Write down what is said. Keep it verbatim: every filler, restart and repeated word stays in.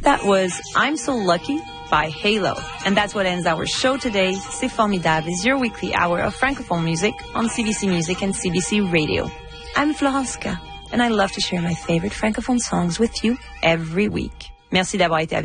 That was I'm So Lucky by Halo. And that's what ends our show today. C'est Formidable is your weekly hour of Francophone music on C B C Music and C B C Radio. I'm Florence K, and I love to share my favorite Francophone songs with you every week. Merci d'avoir été avec